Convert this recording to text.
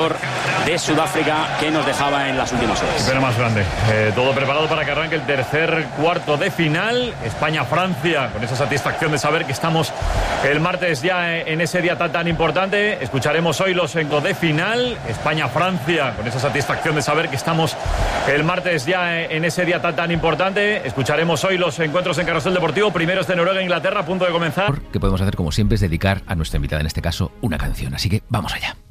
de Sudáfrica que nos dejaba en las últimas horas. Pero más grande. Todo preparado para que arranque el tercer cuarto de final. España-Francia, con esa satisfacción de saber que estamos el martes ya en ese día tan importante. Escucharemos hoy los encos de final. España-Francia, con esa satisfacción de saber que estamos el martes ya en ese día tan importante. Escucharemos hoy los encuentros en Carrusel Deportivo. Primeros de Noruega e Inglaterra, a punto de comenzar. Que podemos hacer, como siempre, es dedicar a nuestra invitada, en este caso, una canción. Así que vamos allá.